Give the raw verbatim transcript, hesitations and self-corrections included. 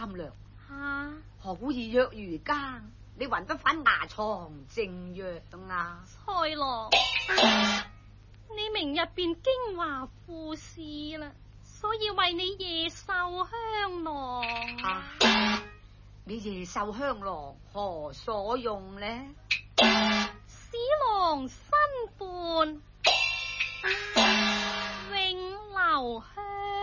三兩， 吓， 好以藥如耕，你還不返牙床正藥啊？ 蔡郎，你明日便京華赴仕啦，所以為你夜繡香囊。 啊，你夜繡香囊何所用呢？ 使郎新伴永留香。